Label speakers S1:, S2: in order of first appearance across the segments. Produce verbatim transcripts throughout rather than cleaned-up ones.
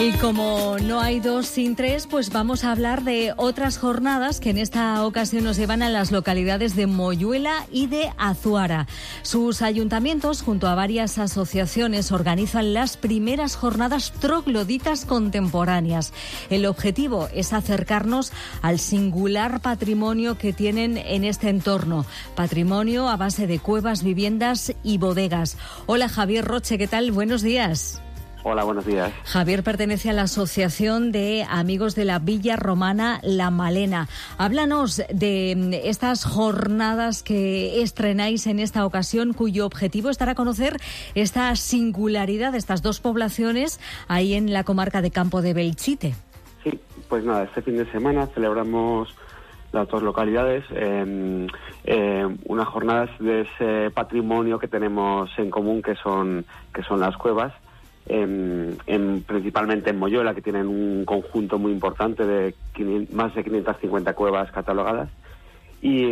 S1: Y como no hay dos sin tres, pues vamos a hablar de otras jornadas que en esta ocasión nos llevan a las localidades de Moyuela y de Azuara. Sus ayuntamientos, junto a varias asociaciones, organizan las primeras jornadas trogloditas contemporáneas. El objetivo es acercarnos al singular patrimonio que tienen en este entorno. Patrimonio a base de cuevas, viviendas y bodegas. Hola, Javier Roche, ¿qué tal? Buenos días.
S2: Hola, buenos días.
S1: Javier pertenece a la Asociación de Amigos de la Villa Romana La Malena. Háblanos de estas jornadas que estrenáis en esta ocasión, cuyo objetivo es dar a conocer esta singularidad de estas dos poblaciones ahí en la comarca de Campo de Belchite.
S2: Sí, pues nada, este fin de semana celebramos las dos localidades eh, eh, unas jornadas de ese patrimonio que tenemos en común, que son que son las cuevas. En, en, principalmente en Moyuela, que tienen un conjunto muy importante de quinientas, más de quinientas cincuenta cuevas catalogadas, y,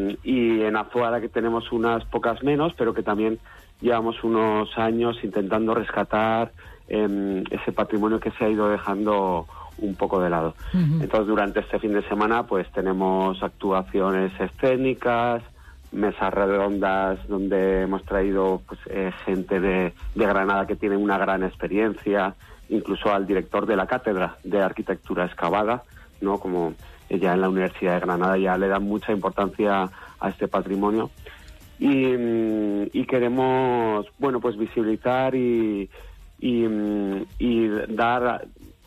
S2: y en Azuara, que tenemos unas pocas menos, pero que también llevamos unos años intentando rescatar eh, ese patrimonio que se ha ido dejando un poco de lado. Uh-huh. Entonces, durante este fin de semana pues tenemos actuaciones escénicas, mesas redondas donde hemos traído pues eh, gente de, de Granada que tiene una gran experiencia, incluso al director de la cátedra de arquitectura excavada, ¿no? Como ella en la Universidad de Granada ya le da mucha importancia a este patrimonio, y, y queremos bueno pues visibilizar y, y, y dar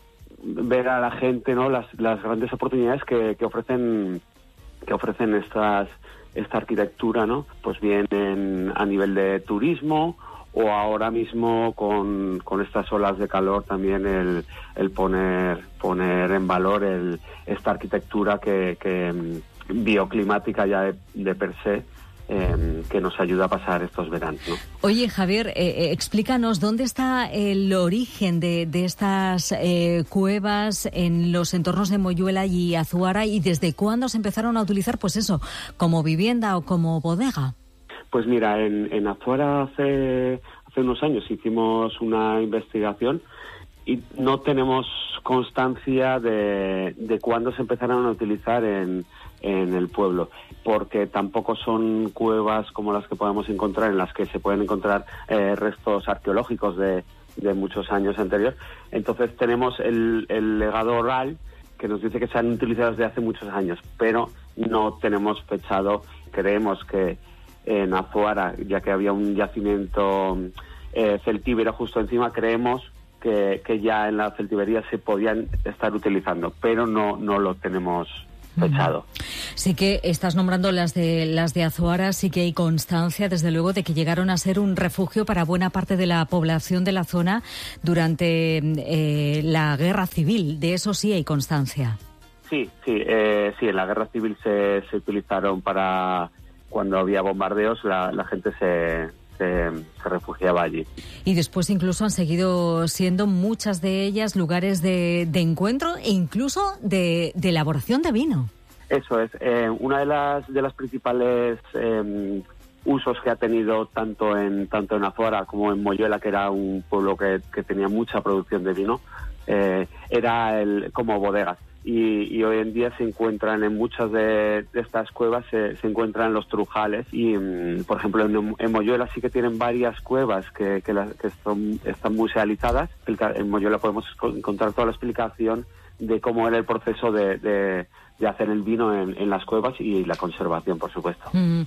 S2: ver a la gente, ¿no? las, las grandes oportunidades que, que ofrecen que ofrecen estas esta arquitectura, ¿no? Pues bien en, a nivel de turismo, o ahora mismo con, con estas olas de calor también el, el poner poner en valor el, esta arquitectura que, que bioclimática ya de, de per se, eh, que nos ayuda a pasar estos veranos, ¿no?
S1: Oye, Javier, eh, eh, explícanos dónde está el origen de, de estas eh, cuevas en los entornos de Moyuela y Azuara, y desde cuándo se empezaron a utilizar, pues eso, como vivienda o como bodega.
S2: Pues mira, en, en Azuara hace, hace unos años hicimos una investigación y no tenemos constancia de, de cuándo se empezaron a utilizar en, en el pueblo, porque tampoco son cuevas como las que podemos encontrar, en las que se pueden encontrar eh, restos arqueológicos de, de muchos años anteriores. Entonces tenemos el, el legado oral que nos dice que se han utilizado desde hace muchos años, pero no tenemos fechado. Creemos que en Azuara, ya que había un yacimiento eh, celtíbero justo encima, creemos que, que ya en la celtibería se podían estar utilizando, pero no, no lo tenemos fechado.
S1: Sí que estás nombrando las de las de Azuara, sí que hay constancia, desde luego, de que llegaron a ser un refugio para buena parte de la población de la zona durante eh, la guerra civil. De eso sí hay constancia.
S2: Sí, sí, eh, sí, en la guerra civil se, se utilizaron para cuando había bombardeos, la, la gente se, se, se refugiaba allí.
S1: Y después incluso han seguido siendo muchas de ellas lugares de, de encuentro e incluso de, de elaboración de vino.
S2: Eso es. Eh, una de las de las principales eh, usos que ha tenido tanto en tanto en Azuara como en Moyuela, que era un pueblo que, que tenía mucha producción de vino, eh, era el como bodegas. Y, y hoy en día se encuentran en muchas de, de estas cuevas, se, se encuentran los trujales. Y, mm, por ejemplo, en, en Moyuela sí que tienen varias cuevas que, que, la, que son, están musealizadas. En Moyuela podemos encontrar toda la explicación de cómo era el proceso de, de, de hacer el vino en, en las cuevas y la conservación, por supuesto.
S1: Mm,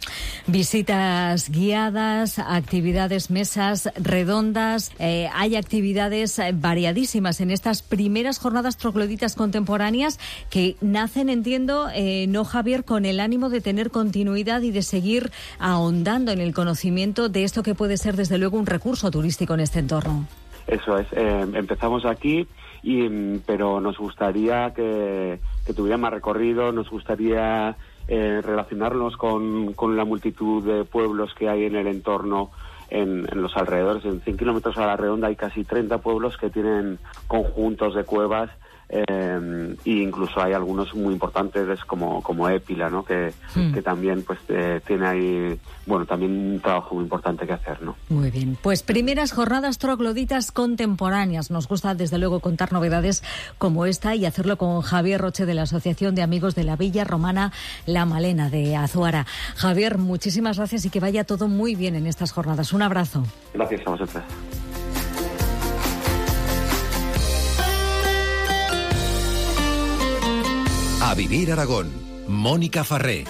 S1: visitas guiadas, actividades, mesas redondas, eh, hay actividades variadísimas en estas primeras jornadas trogloditas contemporáneas que nacen, entiendo, eh, no, Javier, con el ánimo de tener continuidad y de seguir ahondando en el conocimiento de esto que puede ser, desde luego, un recurso turístico en este entorno.
S2: Eso es, eh, empezamos aquí, y, pero nos gustaría que, que tuviera más recorrido, nos gustaría eh, relacionarnos con, con la multitud de pueblos que hay en el entorno, en, en los alrededores. En cien kilómetros a la redonda hay casi treinta pueblos que tienen conjuntos de cuevas Eh, e incluso hay algunos muy importantes como como Épila, ¿no? Que, mm. que también pues eh, tiene ahí, bueno, también un trabajo muy importante que hacer, ¿no?
S1: Muy bien, pues primeras jornadas trogloditas contemporáneas. Nos gusta desde luego contar novedades como esta y hacerlo con Javier Roche de la Asociación de Amigos de la Villa Romana La Malena de Azuara. Javier, muchísimas gracias y que vaya todo muy bien en estas jornadas. Un abrazo.
S2: Gracias a vosotras.
S3: A Vivir Aragón, Mónica Farré.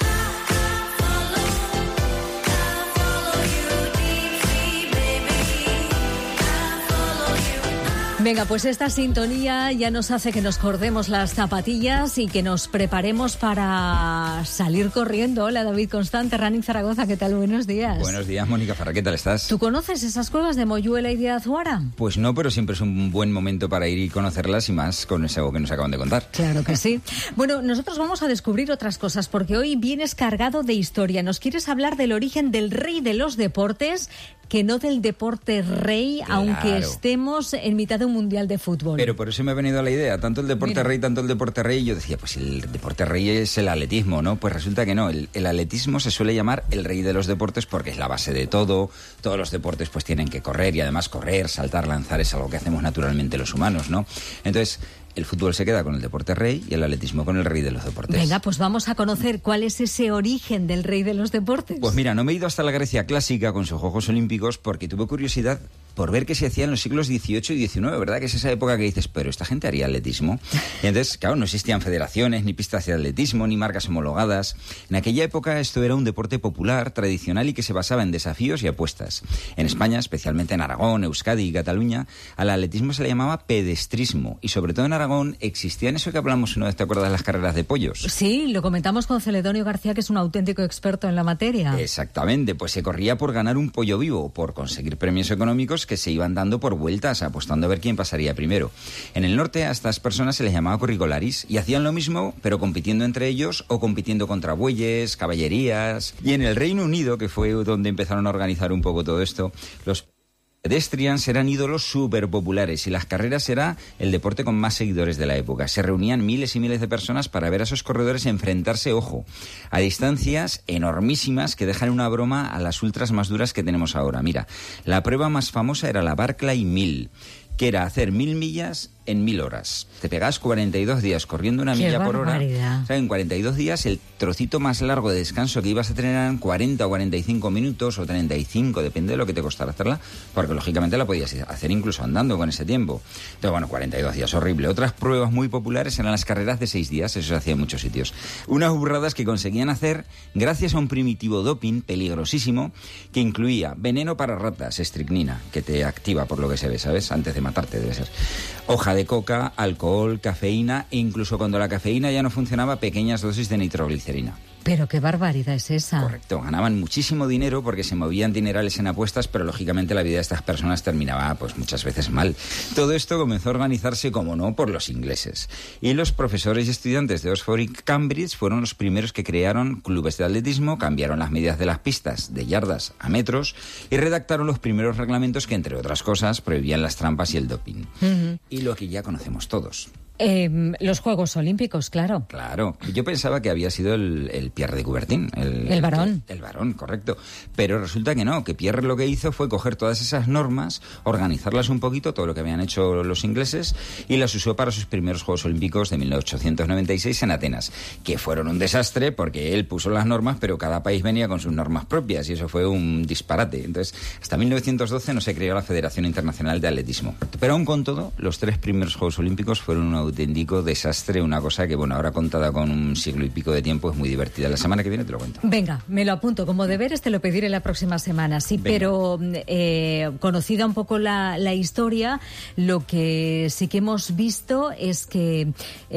S1: Venga, pues esta sintonía ya nos hace que nos cordemos las zapatillas y que nos preparemos para salir corriendo. Hola, David Constante, Running Zaragoza, ¿qué tal? Buenos días.
S4: Buenos días, Mónica Farré, ¿qué tal estás?
S1: ¿Tú conoces esas cuevas de Moyuela y de Azuara?
S4: Pues no, pero siempre es un buen momento para ir y conocerlas y más con eso que nos acaban de contar.
S1: Claro que sí. Bueno, nosotros vamos a descubrir otras cosas porque hoy vienes cargado de historia. Nos quieres hablar del origen del rey de los deportes, que no del deporte rey, claro, aunque estemos en mitad de un mundial de fútbol.
S4: Pero por eso me ha venido la idea, tanto el deporte Mira. rey, tanto el deporte rey, yo decía, pues el deporte rey es el atletismo, ¿no? Pues resulta que no, el, el atletismo se suele llamar el rey de los deportes porque es la base de todo, todos los deportes pues tienen que correr y además correr, saltar, lanzar es algo que hacemos naturalmente los humanos, ¿no? Entonces, el fútbol se queda con el deporte rey y el atletismo con el rey de los deportes.
S1: Venga, pues vamos a conocer cuál es ese origen del rey de los deportes.
S4: Pues mira, no me he ido hasta la Grecia clásica con sus Juegos Olímpicos porque tuve curiosidad por ver qué se hacía en los siglos dieciocho y diecinueve, ¿verdad? Que es esa época que dices, pero esta gente haría atletismo. Y entonces, claro, no existían federaciones, ni pistas de atletismo, ni marcas homologadas. En aquella época esto era un deporte popular, tradicional y que se basaba en desafíos y apuestas. En España, especialmente en Aragón, Euskadi y Cataluña, al atletismo se le llamaba pedestrismo. Y sobre todo en Aragón existían eso que hablamos una vez, ¿te acuerdas de las carreras de pollos?
S1: Sí, lo comentamos con Celedonio García, que es un auténtico experto en la materia.
S4: Exactamente, pues se corría por ganar un pollo vivo, por conseguir premios económicos que se iban dando por vueltas, apostando a ver quién pasaría primero. En el norte a estas personas se les llamaba corricolaris y hacían lo mismo, pero compitiendo entre ellos o compitiendo contra bueyes, caballerías. Y en el Reino Unido, que fue donde empezaron a organizar un poco todo esto, los pedestrians eran ídolos súper populares y las carreras era el deporte con más seguidores de la época. Se reunían miles y miles de personas para ver a esos corredores enfrentarse, ojo, a distancias enormísimas que dejan una broma a las ultras más duras que tenemos ahora. Mira, la prueba más famosa era la Barclay Mile, que era hacer mil millas en mil horas. Te pegabas cuarenta y dos días corriendo una
S1: ¡Qué
S4: milla por hora.
S1: O
S4: sea, en cuarenta y dos días el trocito más largo de descanso que ibas a tener eran cuarenta o cuarenta y cinco minutos o treinta y cinco, depende de lo que te costara hacerla, porque lógicamente la podías hacer incluso andando con ese tiempo. Entonces, bueno, cuarenta y dos días, horrible. Otras pruebas muy populares eran las carreras de seis días, eso se hacía en muchos sitios. Unas burradas que conseguían hacer gracias a un primitivo doping peligrosísimo que incluía veneno para ratas, estricnina, que te activa por lo que se ve, ¿sabes? Antes de matarte debe ser. Hoja de coca, alcohol, cafeína e incluso cuando la cafeína ya no funcionaba, pequeñas dosis de nitroglicerina.
S1: Pero qué barbaridad es esa.
S4: Correcto, ganaban muchísimo dinero porque se movían dinerales en apuestas, pero lógicamente la vida de estas personas terminaba pues muchas veces mal. Todo esto comenzó a organizarse, como no, por los ingleses. Y los profesores y estudiantes de Oxford y Cambridge fueron los primeros que crearon clubes de atletismo, cambiaron las medidas de las pistas de yardas a metros y redactaron los primeros reglamentos que, entre otras cosas, prohibían las trampas y el doping. Uh-huh. Y lo que ya conocemos todos.
S1: Eh, los Juegos Olímpicos, claro.
S4: Claro. Yo pensaba que había sido el, el Pierre de Coubertin. El,
S1: el varón.
S4: El, el varón, correcto. Pero resulta que no, que Pierre lo que hizo fue coger todas esas normas, organizarlas un poquito, todo lo que habían hecho los ingleses, y las usó para sus primeros Juegos Olímpicos de mil ochocientos noventa y seis en Atenas, que fueron un desastre porque él puso las normas, pero cada país venía con sus normas propias, y eso fue un disparate. Entonces, hasta mil novecientos doce no se creó la Federación Internacional de Atletismo. Pero aún con todo, los tres primeros Juegos Olímpicos fueron una auténtico desastre, una cosa que, bueno, ahora contada con un siglo y pico de tiempo es muy divertida. La semana que viene te lo cuento.
S1: Venga, me lo apunto. Como deberes te lo pediré la próxima semana, sí. Venga. Pero eh, conocida un poco la, la historia, lo que sí que hemos visto es que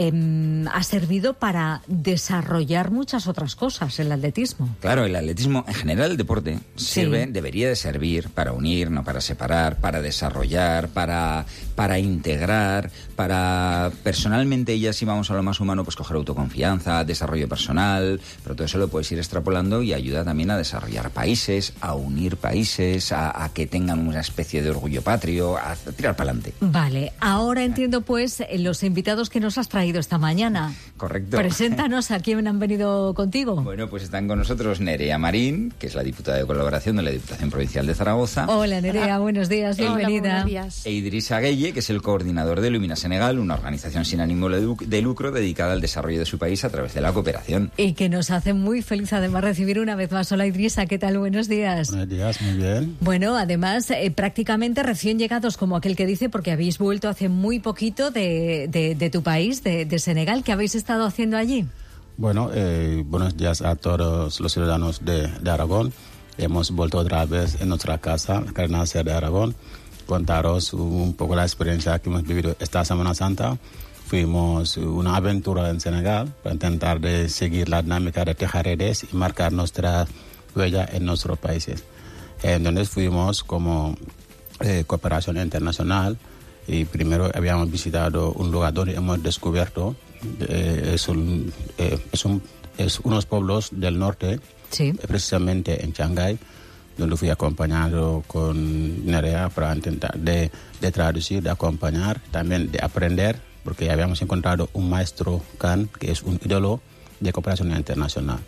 S1: eh, ha servido para desarrollar muchas otras cosas el atletismo.
S4: Claro, el atletismo, en general el deporte, sirve, sí. debería de servir para unir, no para separar, para desarrollar, para, para integrar, para personalmente, ella, si vamos a lo más humano, pues coger autoconfianza, desarrollo personal, pero todo eso lo puedes ir extrapolando y ayuda también a desarrollar países, a unir países, a, a que tengan una especie de orgullo patrio, a tirar para adelante.
S1: Vale, ahora entiendo pues los invitados que nos has traído esta mañana.
S4: Correcto.
S1: Preséntanos a quién han venido contigo.
S4: Bueno, pues están con nosotros Nerea Marín, que es la diputada de colaboración de la Diputación Provincial de Zaragoza.
S1: Hola Nerea, buenos días, bienvenida.
S5: Hola, buenos días.
S4: E Idrissa Gueye, que es el coordinador de Lumina Senegal, una organización sin ánimo de lucro dedicada al desarrollo de su país a través de la cooperación.
S1: Y que nos hace muy feliz además recibir una vez más. Hola Idrissa, ¿qué tal? Buenos días.
S6: Buenos días, muy bien.
S1: Bueno, además, eh, prácticamente recién llegados, como aquel que dice, porque habéis vuelto hace muy poquito de, de, de tu país, de, de Senegal. ¿Qué habéis estado haciendo allí?
S6: Bueno, eh, buenos días a todos los ciudadanos de, de Aragón. Hemos vuelto otra vez en nuestra casa, la Carnacer de Aragón, contaros un poco la experiencia que hemos vivido esta Semana Santa. Fuimos una aventura en Senegal para intentar de seguir la dinámica de tejer redes y marcar nuestra huella en nuestros países. Entonces fuimos como eh, cooperación internacional y primero habíamos visitado un lugar donde hemos descubierto eh, es, un, eh, es, un, es unos pueblos del norte,
S1: sí.
S6: precisamente en Shanghái, donde fui acompañado con Nerea para intentar de, de traducir, de acompañar, también de aprender, porque habíamos encontrado un maestro Khan, que es un ídolo de cooperación internacional.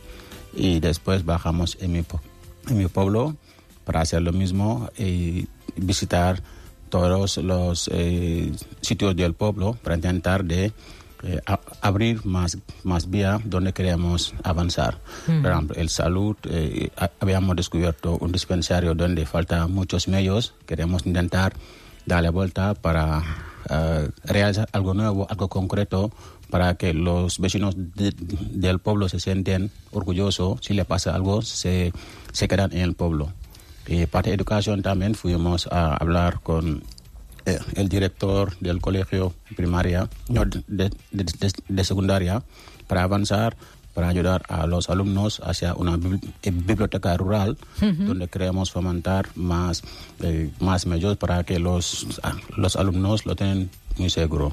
S6: Y después bajamos en mi, en mi pueblo para hacer lo mismo y visitar todos los eh, sitios del pueblo para intentar de eh, a, abrir más, más vía donde queremos avanzar. Mm. Por ejemplo, el salud, eh, habíamos descubierto un dispensario donde faltan muchos medios. Queremos intentar darle vuelta para uh, realizar algo nuevo, algo concreto, para que los vecinos de, del pueblo se sienten orgullosos. Si le pasa algo, se, se quedan en el pueblo. Y parte de educación también fuimos a hablar con eh, el director del colegio primaria, no, de, de, de, de secundaria, para avanzar, para ayudar a los alumnos hacia una biblioteca rural, uh-huh. donde queremos fomentar más, eh, más medios para que los, los alumnos lo tengan muy seguro.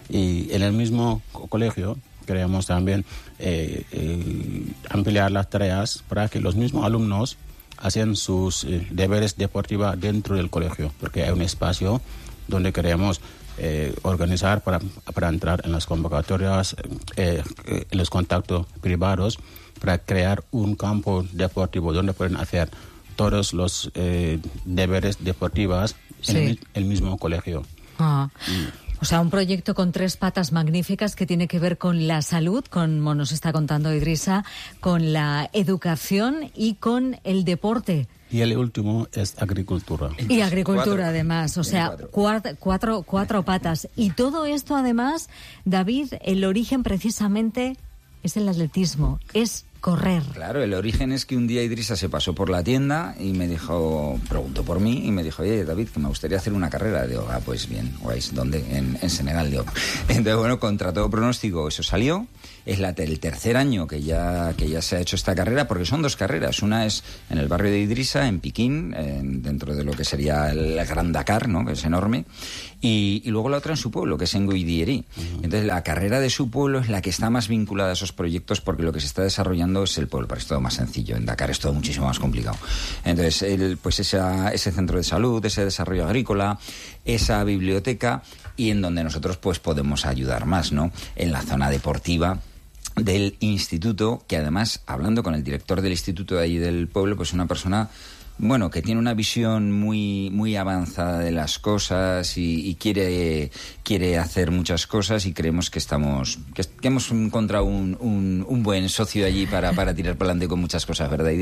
S6: Y en el mismo colegio queremos también eh, eh, ampliar las tareas para que los mismos alumnos hacen sus eh, deberes deportivos dentro del colegio, porque hay un espacio donde queremos Eh, organizar para, para entrar en las convocatorias, eh, eh, en los contactos privados, para crear un campo deportivo donde pueden hacer todos los eh, deberes deportivos sí. en el, el mismo colegio.
S1: Ah. Y, o sea, un proyecto con tres patas magníficas que tiene que ver con la salud, como nos está contando Idrissa, con la educación y con el deporte.
S6: Y el último es agricultura.
S1: Y agricultura, cuatro, además. O sea, cuatro, cuatro, cuatro patas. Y todo esto, además, David, el origen precisamente es el atletismo, es correr.
S4: Claro, el origen es que un día Idrissa se pasó por la tienda y me dijo, preguntó por mí y me dijo, oye, David, que me gustaría hacer una carrera. Digo, ah, pues bien, guays, ¿dónde? En, en Senegal, digo. Entonces, bueno, contra todo pronóstico, eso salió. Es la, el tercer año que ya, que ya se ha hecho esta carrera, porque son dos carreras. Una es en el barrio de Idrissa, en Piquín, en, dentro de lo que sería el Gran Dakar, ¿no?, que es enorme. Y, y luego la otra en su pueblo, que es en Guidieri. Uh-huh. Entonces, la carrera de su pueblo es la que está más vinculada a esos proyectos, porque lo que se está desarrollando es el pueblo, pero es todo más sencillo. En Dakar es todo muchísimo más complicado. Entonces, el, pues esa, ese centro de salud, ese desarrollo agrícola, esa biblioteca, y en donde nosotros pues podemos ayudar más, ¿no?, en la zona deportiva del instituto, que además, hablando con el director del instituto de allí del pueblo, pues una persona, bueno, que tiene una visión muy muy avanzada de las cosas y, y quiere quiere hacer muchas cosas, y creemos que estamos que, que hemos encontrado un, un, un buen socio allí para, para tirar para adelante con muchas cosas, ¿verdad?